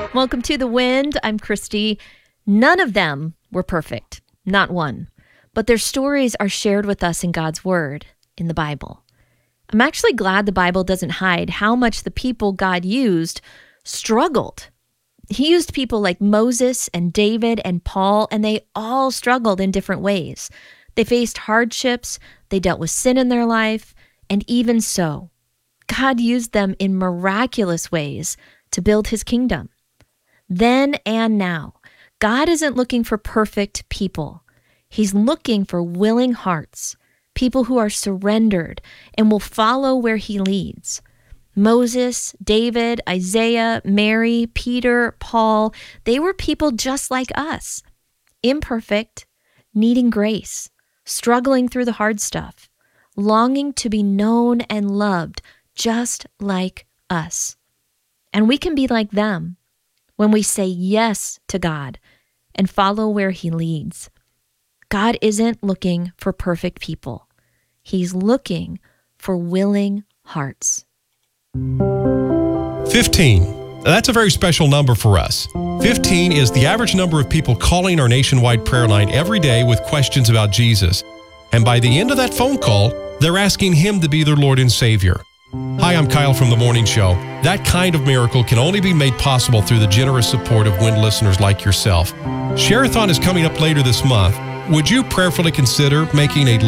Welcome to The Wind. I'm Christy. None of them were perfect, not one. But their stories are shared with us in God's Word, in the Bible. I'm actually glad the Bible doesn't hide how much the people God used struggled. He used people like Moses and David and Paul, and they all struggled in different ways. They faced hardships, they dealt with sin in their life, and even so, God used them in miraculous ways to build his kingdom. Then and now, God isn't looking for perfect people. He's looking for willing hearts, people who are surrendered and will follow where he leads. Moses, David, Isaiah, Mary, Peter, Paul, they were people just like us, imperfect, needing grace, struggling through the hard stuff, longing to be known and loved just like us. And we can be like them when we say yes to God and follow where he leads. God isn't looking for perfect people. He's looking for willing hearts. 15. That's a very special number for us. 15 is the average number of people calling our nationwide prayer line every day with questions about Jesus. And by the end of that phone call, they're asking him to be their Lord and Savior. Hi, I'm Kyle from The Morning Show. That kind of miracle can only be made possible through the generous support of Wind listeners like yourself. Share-a-thon is coming up later this month. Would you prayerfully consider making a